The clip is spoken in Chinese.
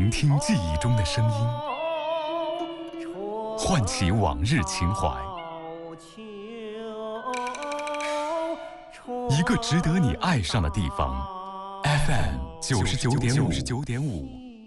聆听记忆中的声音，唤起往日情怀。一个值得你爱上的地方，FM 99.5。